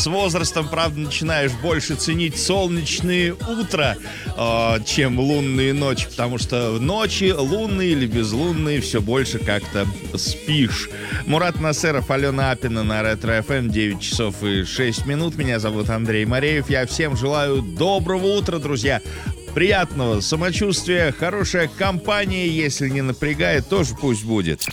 С возрастом, правда, начинаешь больше ценить солнечные утра, чем лунные ночи, потому что ночи, лунные или безлунные, все больше как-то спишь. Мурат Насеров, Алена Апина на Ретро-ФМ, 9 часов и 6 минут. Меня зовут Андрей Мареев. Я всем желаю доброго утра, друзья. Приятного самочувствия, хорошая компания, если не напрягает, тоже пусть будет.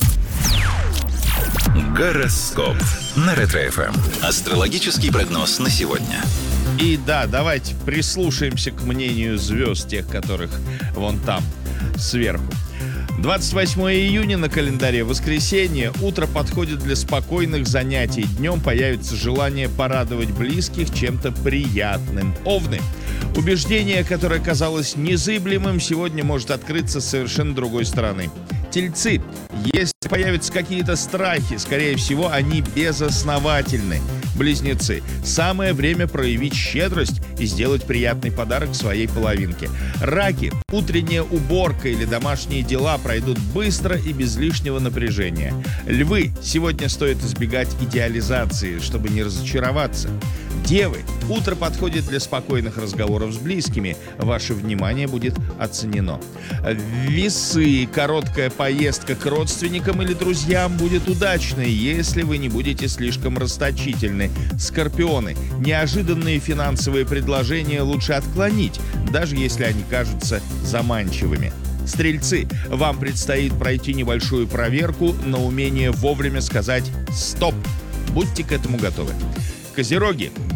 Гороскоп на Ретро-ФМ. Астрологический прогноз на сегодня. И да, давайте прислушаемся к мнению звезд, тех, которых вон там, сверху. 28 июня на календаре, воскресенье. Утро подходит для спокойных занятий. Днем появится желание порадовать близких чем-то приятным. Овны. Убеждение, которое казалось незыблемым, сегодня может открыться с совершенно другой стороны. Тельцы. Если появятся какие-то страхи, скорее всего, они безосновательны. Близнецы. Самое время проявить щедрость и сделать приятный подарок своей половинке. Раки. Утренняя уборка или домашние дела пройдут быстро и без лишнего напряжения. Львы. Сегодня стоит избегать идеализации, чтобы не разочароваться. Девы. Утро подходит для спокойных разговоров с близкими. Ваше внимание будет оценено. Весы. Короткая поездка к родственникам или друзьям будет удачной, если вы не будете слишком расточительны. Скорпионы. Неожиданные финансовые предложения лучше отклонить, даже если они кажутся заманчивыми. Стрельцы. Вам предстоит пройти небольшую проверку на умение вовремя сказать «стоп». Будьте к этому готовы. Козероги.